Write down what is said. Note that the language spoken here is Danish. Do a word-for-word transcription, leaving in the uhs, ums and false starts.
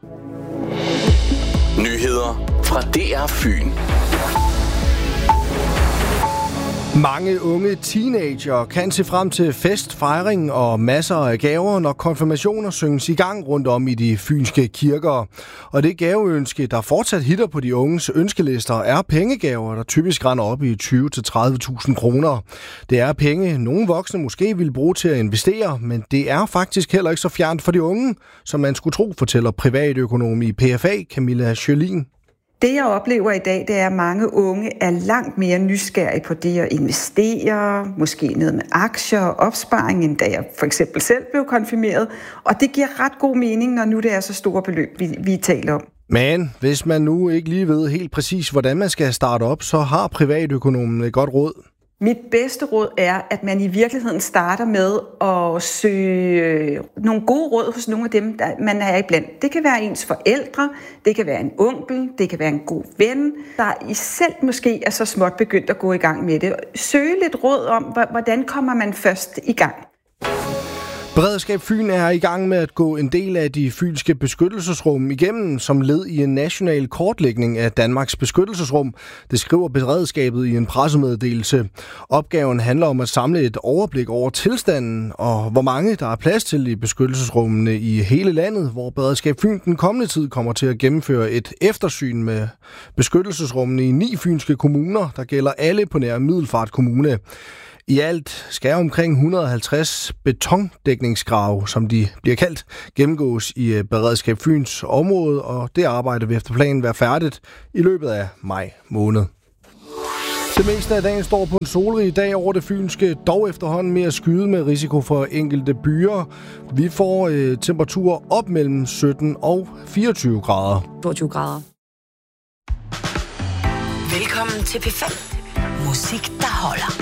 Nyheder fra D R Fyn. Mange unge teenager kan se frem til fest, fejring og masser af gaver, når konfirmationer synges i gang rundt om i de fynske kirker. Og det gaveønske, der fortsat hitter på de unges ønskelister, er pengegaver, der typisk render op i tyve til tredive tusind kroner. Det er penge, nogle voksne måske vil bruge til at investere, men det er faktisk heller ikke så fjernt for de unge, som man skulle tro, fortæller privatøkonom i P F A, Camilla Sjølin. Det, jeg oplever i dag, det er, at mange unge er langt mere nysgerrige på det at investere, måske noget med aktier og opsparing, end da jeg for eksempel selv blev konfirmeret. Og det giver ret god mening, når nu det er så store beløb, vi, vi taler om. Men hvis man nu ikke lige ved helt præcis, hvordan man skal starte op, så har privatøkonomen et godt råd. Mit bedste råd er, at man i virkeligheden starter med at søge nogle gode råd hos nogle af dem, der man er iblandt. Det kan være ens forældre, det kan være en onkel, det kan være en god ven, der i selv måske er så småt begyndt at gå i gang med det. Søge lidt råd om, hvordan kommer man først i gang. Beredskab Fyn er i gang med at gå en del af de fynske beskyttelsesrum igennem som led i en national kortlægning af Danmarks beskyttelsesrum. Det skriver beredskabet i en pressemeddelelse. Opgaven handler om at samle et overblik over tilstanden og hvor mange der er plads til i beskyttelsesrummene i hele landet, hvor Beredskab Fyn den kommende tid kommer til at gennemføre et eftersyn med beskyttelsesrummene i ni fynske kommuner, der gælder alle på nær Middelfart Kommune. I alt skal omkring et hundrede og halvtreds betondækningsgrave, som de bliver kaldt, gennemgås i Beredskab Fyns område, og det arbejde vil efter planen være færdigt i løbet af maj måned. Det meste af dagen står på en solrig dag over det fynske, dog efterhånden mere skyde med risiko for enkelte byer. Vi får øh, temperaturer op mellem sytten og fireogtyve grader. toogtyve grader. Velkommen til P fem. Musik, der holder.